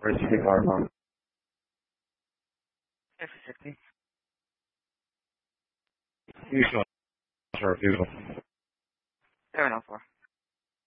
Where's the car from? 50. Usual. Sure, usual. 704.